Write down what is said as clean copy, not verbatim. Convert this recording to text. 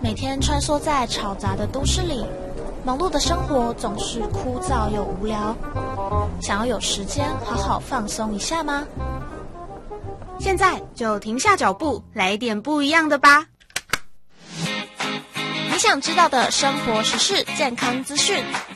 每天穿梭在嘈杂的都市里，忙碌的生活总是枯燥又无聊。想要有时间好好放松一下吗？ 现在就停下脚步，来点不一样的吧！ 你想知道的生活时事、健康资讯，